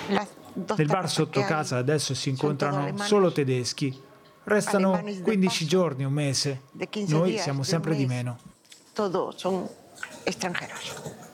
Nel bar sotto casa adesso si incontrano solo tedeschi. Restano 15 giorni, un mese. Noi siamo sempre di meno. Todos son extranjeros.